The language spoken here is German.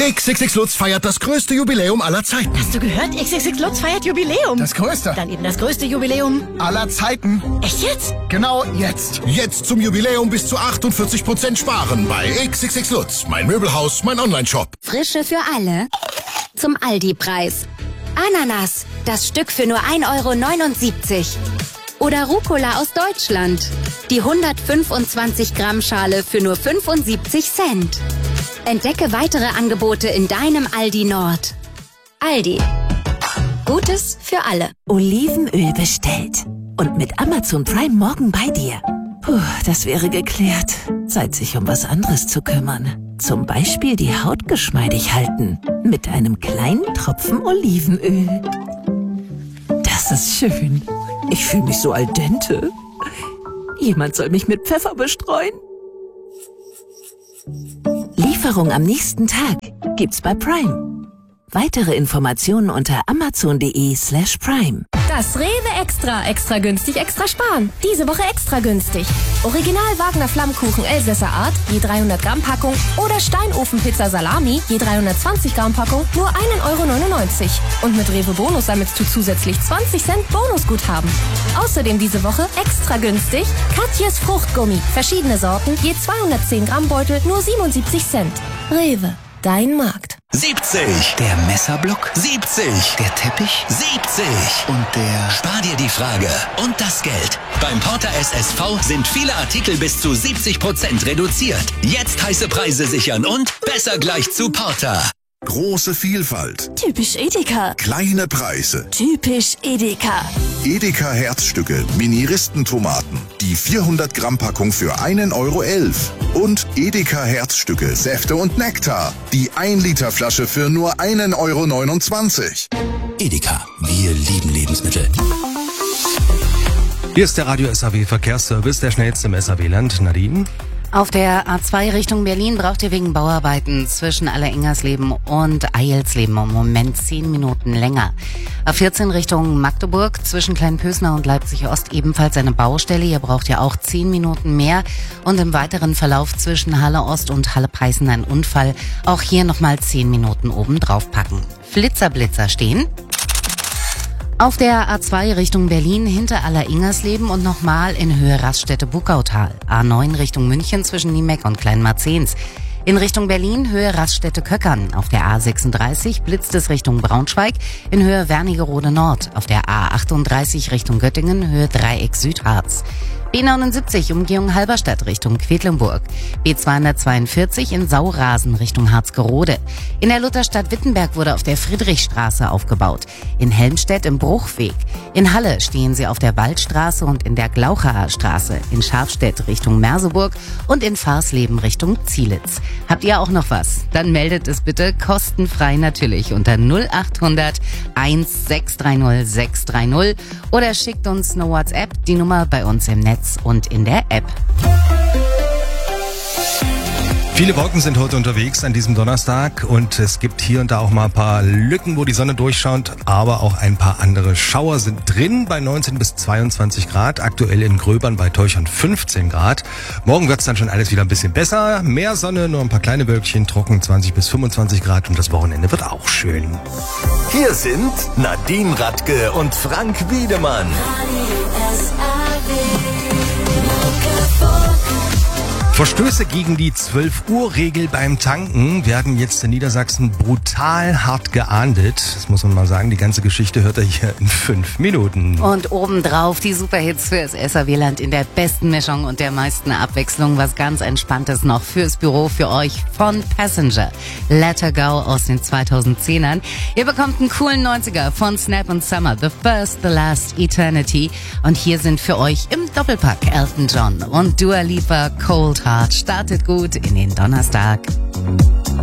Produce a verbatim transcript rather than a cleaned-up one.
X X X Lutz feiert das größte Jubiläum aller Zeiten. Hast du gehört? X X X Lutz feiert Jubiläum. Das größte. Dann eben das größte Jubiläum aller Zeiten. Echt jetzt? Genau jetzt. Jetzt zum Jubiläum bis zu achtundvierzig Prozent sparen bei X X X Lutz. Mein Möbelhaus, mein Online-Shop. Frische für alle zum Aldi-Preis. Ananas, das Stück für nur ein Euro neunundsiebzig. Oder Rucola aus Deutschland. Die hundertfünfundzwanzig Gramm Schale für nur fünfundsiebzig Cent. Entdecke weitere Angebote in deinem Aldi Nord. Aldi. Gutes für alle. Olivenöl bestellt. Und mit Amazon Prime morgen bei dir. Puh, das wäre geklärt. Zeit, sich um was anderes zu kümmern. Zum Beispiel die Haut geschmeidig halten. Mit einem kleinen Tropfen Olivenöl. Das ist schön. Ich fühle mich so al dente. Jemand soll mich mit Pfeffer bestreuen. Lieferung am nächsten Tag gibt's bei Prime. Weitere Informationen unter amazon.de slash prime. Das Rewe Extra. Extra günstig, extra sparen. Diese Woche extra günstig. Original Wagner Flammkuchen Elsässer Art, je dreihundert Gramm Packung. Oder Steinofenpizza Salami, je dreihundertzwanzig Gramm Packung, nur ein Euro neunundneunzig. Und mit Rewe Bonus sammelst du zusätzlich zwanzig Cent Bonusguthaben. Außerdem diese Woche extra günstig Katjes Fruchtgummi. Verschiedene Sorten, je zweihundertzehn Gramm Beutel, nur siebenundsiebzig Cent. Rewe. Dein Markt. siebzig. Der Messerblock. siebzig. Der Teppich. siebzig. Und der... Spar dir die Frage und das Geld. Beim Porter S S V sind viele Artikel bis zu siebzig Prozent reduziert. Jetzt heiße Preise sichern und besser gleich zu Porter. Große Vielfalt. Typisch Edeka. Kleine Preise. Typisch Edeka. Edeka Herzstücke, Mini-Ristentomaten. Die vierhundert Gramm Packung für einen Euro elf. Und Edeka Herzstücke, Säfte und Nektar. Die ein Liter Flasche für nur einen Euro neunundzwanzig. Edeka, wir lieben Lebensmittel. Hier ist der Radio S A W Verkehrsservice, der schnellste im S A W-Land. Nadine? Auf der A zwei Richtung Berlin braucht ihr wegen Bauarbeiten zwischen Allerengersleben und Eilsleben im Moment zehn Minuten länger. A vierzehn Richtung Magdeburg zwischen Kleinpösner und Leipzig-Ost ebenfalls eine Baustelle. Ihr braucht ja auch zehn Minuten mehr. Und im weiteren Verlauf zwischen Halle Ost und Halle Peißen ein Unfall. Auch hier nochmal zehn Minuten oben drauf packen. Flitzer, Blitzer stehen. Auf der A zwei Richtung Berlin hinter Allerengersleben und nochmal in Höhe Raststätte-Buckautal. A neun Richtung München zwischen Niemeck und Kleinmarzens. In Richtung Berlin Höhe Raststätte-Köckern. Auf der A sechsunddreißig blitzt es Richtung Braunschweig in Höhe Wernigerode Nord. Auf der A achtunddreißig Richtung Göttingen Höhe Dreieck Südharz. B neunundsiebzig Umgehung Halberstadt Richtung Quedlinburg. B zweihundertzweiundvierzig in Saurasen Richtung Harzgerode. In der Lutherstadt Wittenberg wurde auf der Friedrichstraße aufgebaut. In Helmstedt im Bruchweg. In Halle stehen sie auf der Waldstraße und in der Glauchaer Straße. In Scharfstedt Richtung Merseburg und in Farsleben Richtung Zielitz. Habt ihr auch noch was? Dann meldet es bitte kostenfrei natürlich unter null achthundert sechshundertsechzig sechshundertdreißig oder schickt uns eine WhatsApp, die Nummer bei uns im Netz und in der App. Viele Wolken sind heute unterwegs an diesem Donnerstag und es gibt hier und da auch mal ein paar Lücken, wo die Sonne durchschaut, aber auch ein paar andere Schauer sind drin bei neunzehn bis zweiundzwanzig Grad, aktuell in Gröbern bei Teuchern fünfzehn Grad. Morgen wird's dann schon alles wieder ein bisschen besser, mehr Sonne, nur ein paar kleine Wölkchen, trocken zwanzig bis fünfundzwanzig Grad und das Wochenende wird auch schön. Hier sind Nadine Radke und Frank Wiedemann. Verstöße gegen die zwölf Uhr Regel beim Tanken werden jetzt in Niedersachsen brutal hart geahndet. Das muss man mal sagen, die ganze Geschichte hört ihr hier in fünf Minuten. Und obendrauf die Superhits fürs S A W-Land in der besten Mischung und der meisten Abwechslung. Was ganz Entspanntes noch fürs Büro für euch von Passenger. Let Her Go aus den zweitausendzehnern. Ihr bekommt einen coolen neunziger von Snap und Summer. The First, The Last, Eternity. Und hier sind für euch im Doppelpack Elton John und Dua Lipa Cold Heart. Startet gut in den Donnerstag.